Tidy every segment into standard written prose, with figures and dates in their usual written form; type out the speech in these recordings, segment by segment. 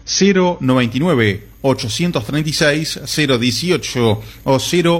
099-836-018 o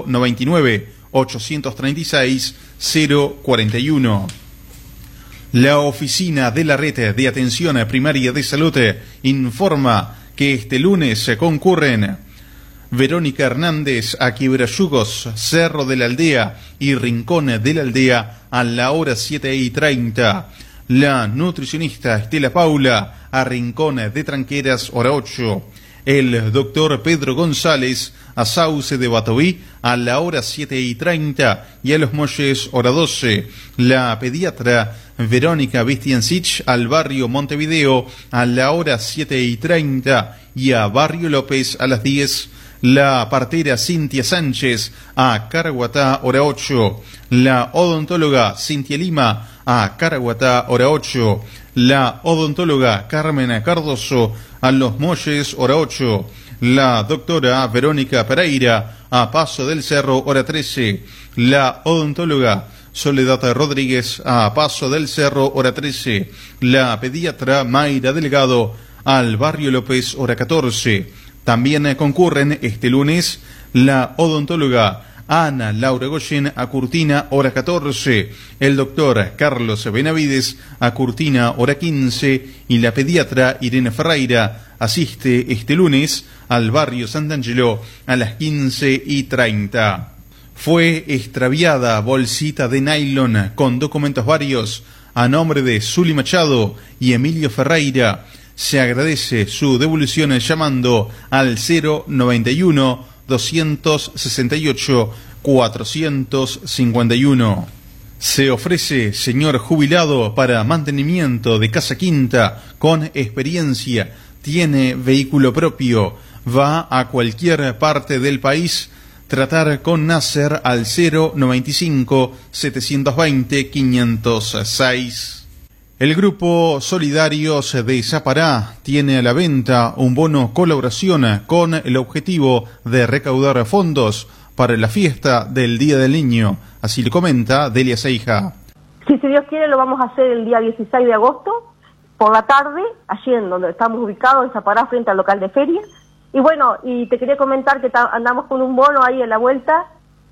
099-836-041. La Oficina de la Red de Atención Primaria de Salud informa que este lunes concurren Verónica Hernández a Quebrayugos, Cerro de la Aldea y Rincón de la Aldea a la hora 7:30. La nutricionista Estela Paula a Rincón de Tranqueras, hora 8. El doctor Pedro González a Sauce de Batoví a la hora 7:30 y a Los Molles, hora 12. La pediatra Verónica Vistiancich al barrio Montevideo a la hora 7:30 y a Barrio López a las 10. La partera Cintia Sánchez a Caraguatá, hora 8. La odontóloga Cintia Lima a Caraguatá, hora 8. La odontóloga Carmen Cardoso a Los Molles, hora 8. La doctora Verónica Pereira a Paso del Cerro, hora 13. La odontóloga Soledad Rodríguez a Paso del Cerro, hora 13. La pediatra Mayra Delgado al Barrio López, hora 14. También concurren este lunes la odontóloga Ana Laura Goyen a Curtina, hora 14, el doctor Carlos Benavides a Curtina, hora 15, y la pediatra Irene Ferreira asiste este lunes al barrio Sant'Angelo a las 15:30. Fue extraviada bolsita de nylon con documentos varios a nombre de Zuli Machado y Emilio Ferreira. Se agradece su devolución llamando al 091-268-451. Se ofrece señor jubilado para mantenimiento de casa quinta con experiencia, tiene vehículo propio, va a cualquier parte del país. Tratar con Nasser al 095-720-506. El Grupo Solidarios de Zapará tiene a la venta un bono colaboración con el objetivo de recaudar fondos para la fiesta del Día del Niño. Así le comenta Delia Seija. Sí, si Dios quiere, lo vamos a hacer el día 16 de agosto, por la tarde, allí en donde estamos ubicados, en Zapará, frente al local de feria. Y bueno, y te quería comentar que andamos con un bono ahí en la vuelta,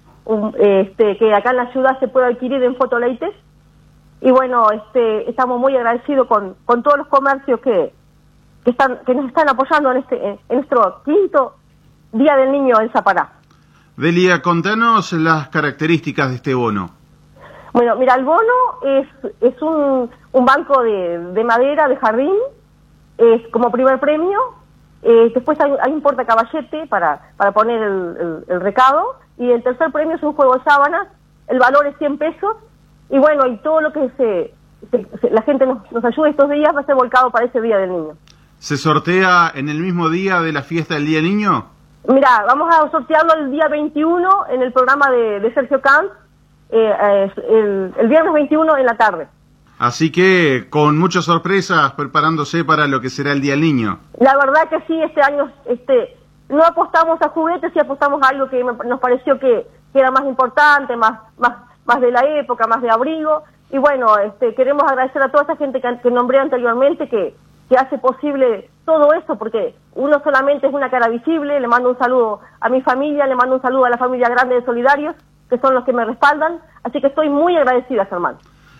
que acá en la ciudad se puede adquirir en Fotoleites. Y bueno, estamos muy agradecidos con todos los comercios que nos están apoyando en nuestro quinto Día del Niño en Zapará. Delia, contanos las características de este bono. Bueno, mira, el bono es un banco de madera, de jardín, es como primer premio. Después hay un portacaballete para poner el recado, y el tercer premio es un juego de sábanas. El valor es 100 pesos. Y bueno, y todo lo que la gente nos ayuda estos días va a ser volcado para ese Día del Niño. ¿Se sortea en el mismo día de la fiesta del Día del Niño? Mira, vamos a sortearlo el día 21 en el programa de Sergio Camps, el viernes 21 en la tarde. Así que con muchas sorpresas preparándose para lo que será el Día del Niño. La verdad que sí, este año no apostamos a juguetes, sí apostamos a algo que nos pareció que era más importante, más de la época, más de abrigo. Y bueno, queremos agradecer a toda esa gente que nombré anteriormente, que hace posible todo eso, porque uno solamente es una cara visible. Le mando un saludo a mi familia, le mando un saludo a la familia grande de Solidarios, que son los que me respaldan, así que estoy muy agradecida, Germán.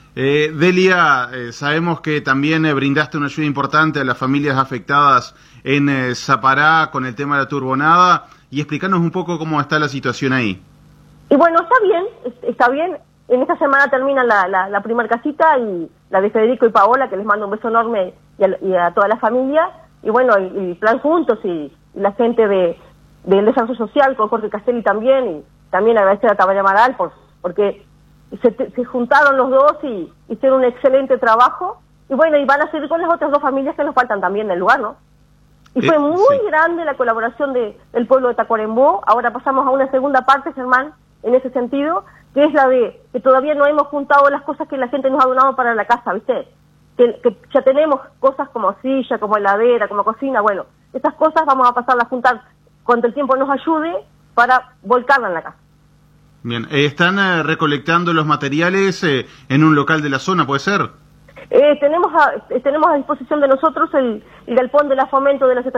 Delia, sabemos que también brindaste una ayuda importante a las familias afectadas en Zapará con el tema de la turbonada, y explícanos un poco cómo está la situación ahí. Y bueno, está bien. En esta semana termina la primer casita, y la de Federico y Paola, que les mando un beso enorme, y a toda la familia. Y bueno, y Plan Juntos y la gente del Desarrollo Social, con Jorge Castelli también, y también agradecer a Tabaya Amaral porque se juntaron los dos y hicieron un excelente trabajo. Y bueno, y van a seguir con las otras dos familias que nos faltan también del lugar, ¿no? Y fue muy grande la colaboración del pueblo de Tacuarembó. Ahora pasamos a una segunda parte, Germán, en ese sentido, que es la de que todavía no hemos juntado las cosas que la gente nos ha donado para la casa, ¿viste? Que ya tenemos cosas como silla, como heladera, como cocina. Bueno, esas cosas vamos a pasarlas a juntar cuando el tiempo nos ayude para volcarla en la casa. Bien, ¿están recolectando los materiales en un local de la zona, puede ser? Tenemos a disposición de nosotros el galpón de la Fomento de la